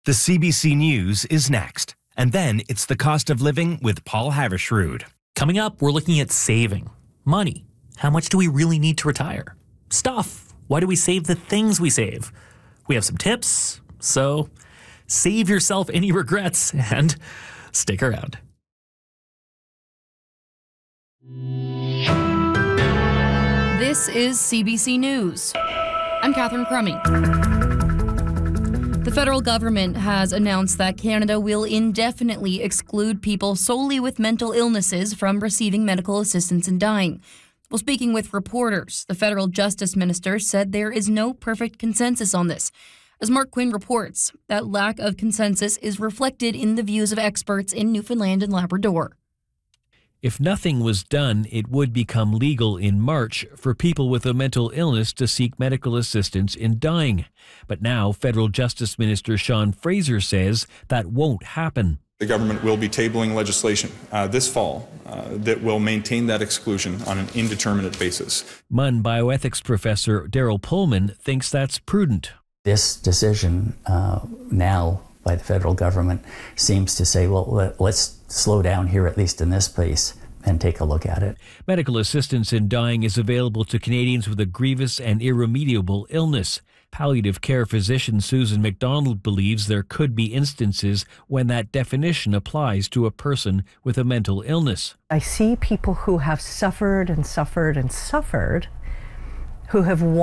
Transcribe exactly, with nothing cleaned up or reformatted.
The C B C News is next. And then it's the cost of living with Paul Havershrud. Coming up, we're looking at saving. Money. How much do we really need to retire? Stuff. Why do we save the things we save? We have some tips, so save yourself any regrets and stick around. This is C B C News. I'm Catherine Crummy. The federal government has announced that Canada will indefinitely exclude people solely with mental illnesses from receiving medical assistance in dying. While speaking with reporters, the federal justice minister said there is no perfect consensus on this. As Mark Quinn reports, that lack of consensus is reflected in the views of experts in Newfoundland and Labrador. If nothing was done, it would become legal in March for people with a mental illness to seek medical assistance in dying. But now, Federal Justice Minister Sean Fraser says that won't happen. The government will be tabling legislation uh, this fall uh, that will maintain that exclusion on an indeterminate basis. M U N bioethics professor Daryl Pullman thinks that's prudent. This decision uh, now by the federal government seems to say, well, let, let's slow down here, at least in this place, and take a look at it. Medical assistance in dying is available to Canadians with a grievous and irremediable illness. Palliative care physician Susan McDonald believes there could be instances when that definition applies to a person with a mental illness. I see people who have suffered and suffered and suffered, who have